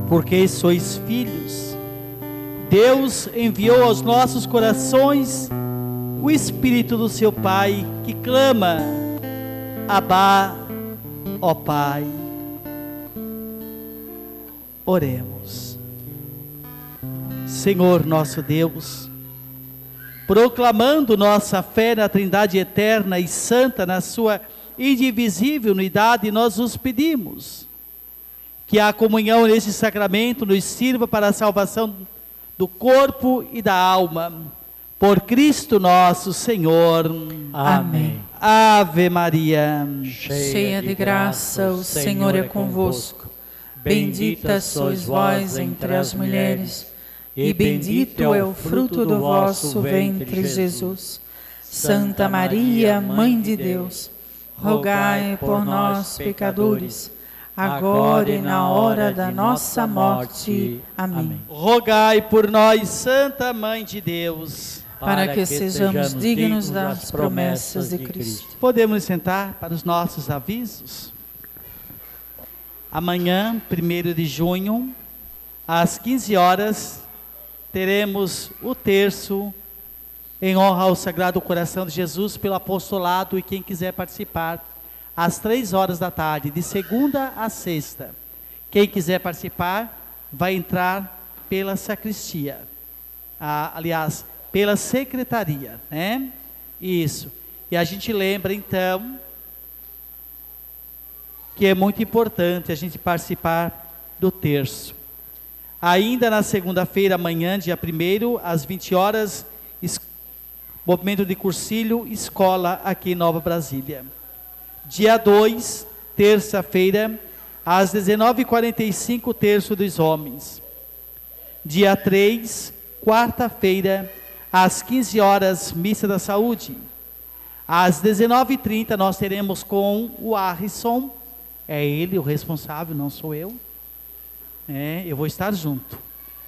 porque sois filhos. Deus enviou aos nossos corações o Espírito do seu Pai, que clama: Abá, ó Pai. Oremos. Senhor nosso Deus, proclamando nossa fé na Trindade eterna e santa, na sua indivisível unidade, nós os pedimos que a comunhão nesse sacramento nos sirva para a salvação do corpo e da alma. Por Cristo nosso Senhor. Amém. Ave Maria, cheia de graça, o Senhor é convosco. Bendita sois vós entre as mulheres, e bendito é o fruto do vosso ventre, Jesus. Santa Maria, Mãe de Deus, rogai por nós, pecadores, agora e na hora da nossa morte. Amém. Rogai por nós, Santa Mãe de Deus, para que sejamos dignos das promessas de Cristo. Podemos nos sentar para os nossos avisos? Amanhã, 1º de junho, às 15 horas, teremos o terço em honra ao Sagrado Coração de Jesus pelo apostolado, e quem quiser participar, às 3 horas da tarde, de segunda a sexta. Quem quiser participar, vai entrar pela sacristia, aliás, pela secretaria, né? Isso. E a gente lembra, então, que é muito importante a gente participar do terço. Ainda na segunda-feira, amanhã, dia 1º, às 20 horas, movimento de cursilho, escola aqui em Nova Brasília. Dia 2, terça-feira, às 19h45, terço dos homens. Dia 3, quarta-feira, às 15 horas, missa da saúde. Às 19h30, nós teremos com o Arrisson. É ele o responsável, não sou eu. Eu vou estar junto.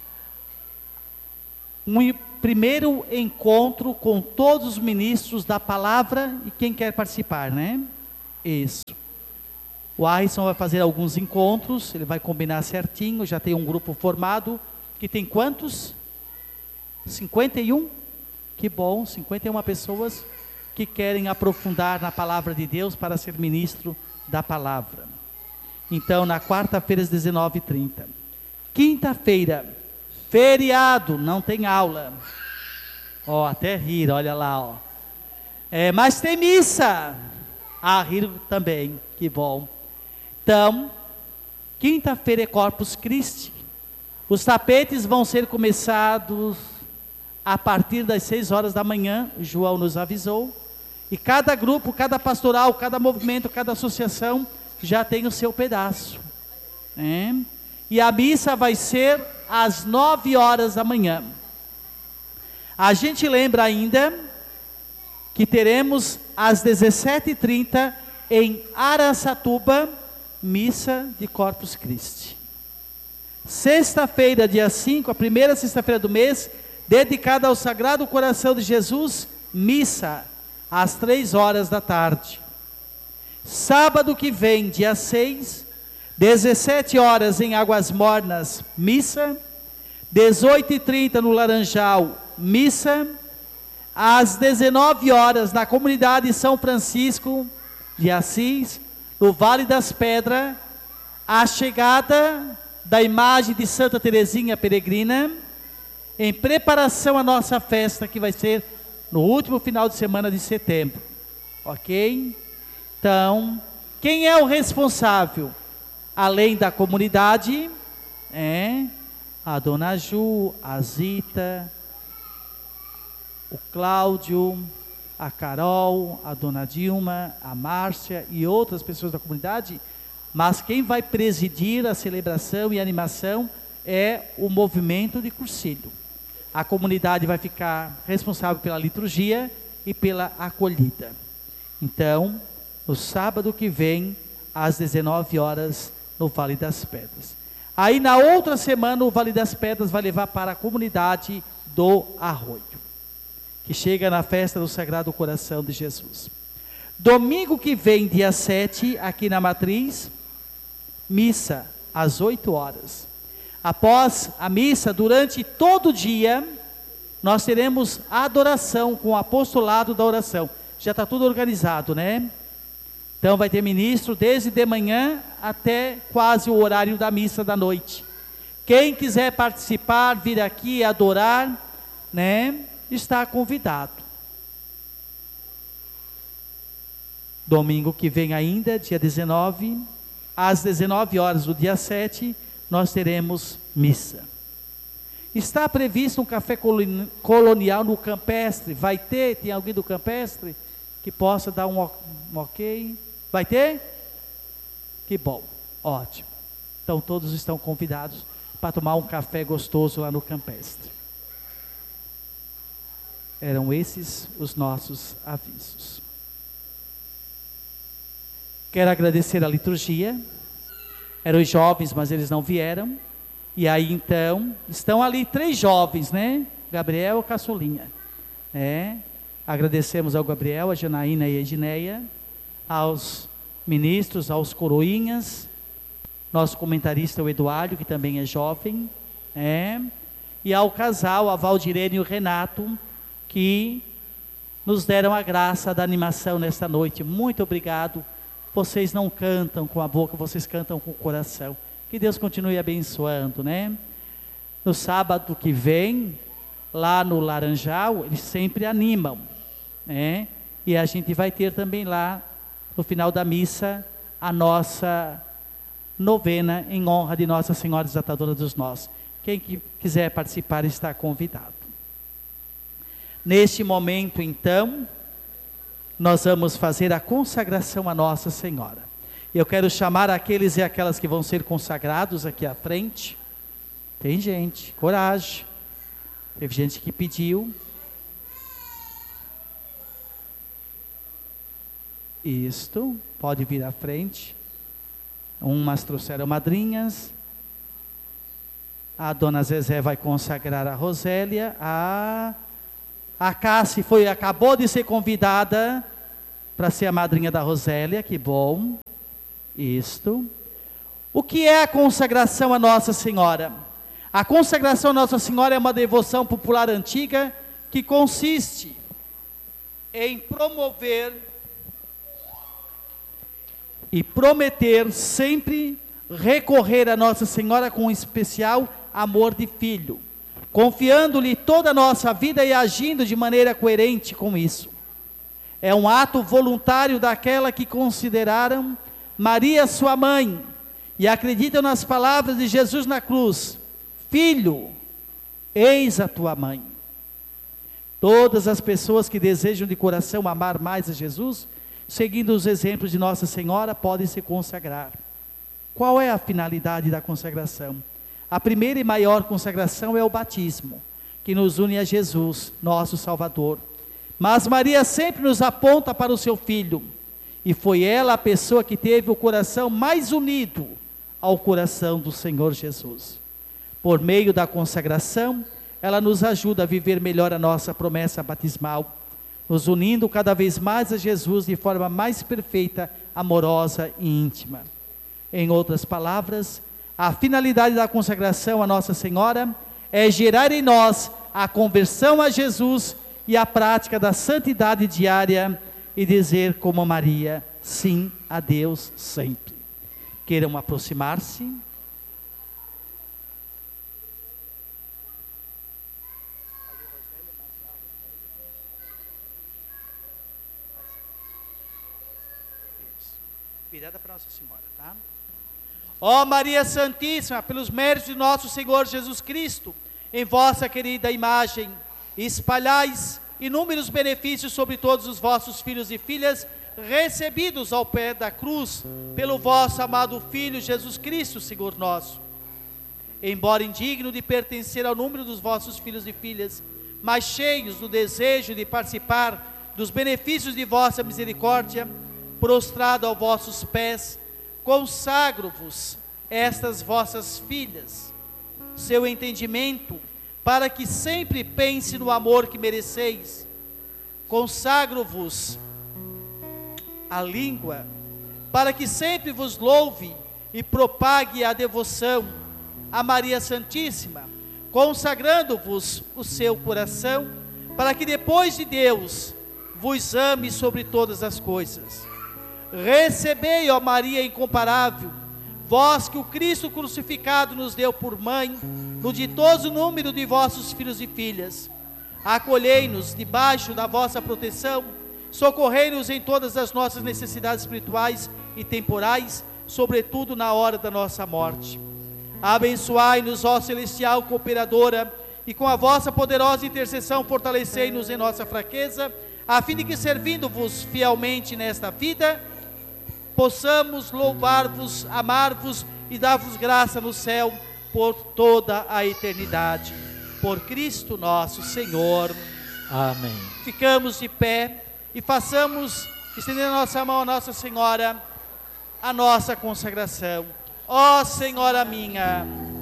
Um primeiro encontro com todos os ministros da palavra e quem quer participar, né? Isso. O Arisson vai fazer alguns encontros, ele vai combinar certinho, já tem um grupo formado, que tem quantos? 51? Que bom, 51 pessoas que querem aprofundar na palavra de Deus para ser ministro da palavra. Então, na quarta-feira, às 19h30. Quinta-feira, feriado, não tem aula. Até rir, olha lá, mas tem missa. Rir também, que bom. Então, quinta-feira é Corpus Christi. Os tapetes vão ser começados a partir das 6 horas da manhã, o João nos avisou. E cada grupo, cada pastoral, cada movimento, cada associação já tem o seu pedaço. E a missa vai ser às 9 horas da manhã. A gente lembra ainda que teremos às 17h30 em Araçatuba, missa de Corpus Christi. Sexta-feira, dia 5, a primeira sexta-feira do mês, dedicada ao Sagrado Coração de Jesus, missa às 3 horas da tarde. Sábado que vem, dia 6, 17 horas em Águas Mornas, missa. 18h30 no Laranjal, missa. Às 19 horas na comunidade São Francisco de Assis, no Vale das Pedras, a chegada da imagem de Santa Teresinha Peregrina, em preparação à nossa festa, que vai ser no último final de semana de setembro. Ok? Então, quem é o responsável? Além da comunidade, a Dona Ju, a Zita, o Cláudio, a Carol, a Dona Dilma, a Márcia e outras pessoas da comunidade, mas quem vai presidir a celebração e a animação é o movimento de cursilho. A comunidade vai ficar responsável pela liturgia e pela acolhida. Então, no sábado que vem, às 19 horas, no Vale das Pedras. Aí na outra semana, o Vale das Pedras vai levar para a comunidade do Arroio, que chega na festa do Sagrado Coração de Jesus. Domingo que vem, dia 7, aqui na Matriz, missa às 8 horas. Após a missa, durante todo o dia, nós teremos a adoração com o apostolado da oração. Já está tudo organizado, né? Então vai ter ministro desde de manhã até quase o horário da missa da noite. Quem quiser participar, vir aqui adorar, né, está convidado. Domingo que vem ainda, dia 19, às 19 horas do dia 7, nós teremos missa. Está previsto um café colonial no Campestre. Vai ter? Tem alguém do Campestre que possa dar um ok? Vai ter? Que bom, ótimo. Então todos estão convidados para tomar um café gostoso lá no Campestre. Eram esses os nossos avisos. Quero agradecer a liturgia. Eram os jovens, mas eles não vieram. E aí então, estão ali 3 jovens, né? Gabriel e Caçulinha. Agradecemos ao Gabriel, a Janaína e a Edneia, aos ministros, aos coroinhas, nosso comentarista o Eduardo, que também é jovem, e ao casal, a Valdirene e o Renato, que nos deram a graça da animação nesta noite. Muito obrigado. Vocês não cantam com a boca, vocês cantam com o coração. Que Deus continue abençoando, né? No sábado que vem, lá no Laranjal, eles sempre animam, né? E a gente vai ter também lá, no final da missa, a nossa novena em honra de Nossa Senhora Desatadora dos Nós. Quem quiser participar está convidado. Neste momento, então, nós vamos fazer a consagração a Nossa Senhora. Eu quero chamar aqueles e aquelas que vão ser consagrados aqui à frente. Tem gente, coragem. Teve gente que pediu. Isto, pode vir à frente. Umas trouxeram madrinhas. A dona Zezé vai consagrar a Rosélia. A Cássia acabou de ser convidada para ser a madrinha da Rosélia, que bom. Isto. O que é a consagração a Nossa Senhora? A consagração a Nossa Senhora é uma devoção popular antiga que consiste em promover e prometer sempre recorrer a Nossa Senhora com um especial amor de filho, confiando-lhe toda a nossa vida e agindo de maneira coerente com isso. É um ato voluntário daquela que consideraram Maria sua mãe e acreditam nas palavras de Jesus na cruz: Filho, eis a tua mãe. Todas as pessoas que desejam de coração amar mais a Jesus, seguindo os exemplos de Nossa Senhora, podem se consagrar. Qual é a finalidade da consagração? A primeira e maior consagração é o batismo, que nos une a Jesus, nosso Salvador. Mas Maria sempre nos aponta para o seu Filho, e foi ela a pessoa que teve o coração mais unido ao coração do Senhor Jesus. Por meio da consagração, ela nos ajuda a viver melhor a nossa promessa batismal, nos unindo cada vez mais a Jesus de forma mais perfeita, amorosa e íntima. Em outras palavras, a finalidade da consagração a Nossa Senhora é gerar em nós a conversão a Jesus e a prática da santidade diária e dizer como Maria, sim a Deus sempre. Queiram aproximar-se. Virada para Nossa Senhora, tá? Ó Maria Santíssima, pelos méritos de nosso Senhor Jesus Cristo, em vossa querida imagem, espalhais inúmeros benefícios sobre todos os vossos filhos e filhas, recebidos ao pé da cruz, pelo vosso amado Filho Jesus Cristo, Senhor nosso. Embora indigno de pertencer ao número dos vossos filhos e filhas, mas cheios do desejo de participar dos benefícios de vossa misericórdia, prostrado aos vossos pés, consagro-vos estas vossas filhas, seu entendimento, para que sempre pense no amor que mereceis. Consagro-vos a língua, para que sempre vos louve e propague a devoção. a Maria Santíssima, consagrando-vos o seu coração, para que depois de Deus vos ame sobre todas as coisas. Recebei, ó Maria incomparável, vós que o Cristo crucificado nos deu por mãe, no ditoso número de vossos filhos e filhas. Acolhei-nos debaixo da vossa proteção, socorrei-nos em todas as nossas necessidades espirituais e temporais, sobretudo na hora da nossa morte. Abençoai-nos, ó celestial cooperadora, e com a vossa poderosa intercessão fortalecei-nos em nossa fraqueza, a fim de que, servindo-vos fielmente nesta vida, possamos louvar-vos, amar-vos e dar-vos graça no céu por toda a eternidade. Por Cristo nosso Senhor. Amém. Ficamos de pé e façamos, estendendo a nossa mão a Nossa Senhora, a nossa consagração. Ó Senhora minha,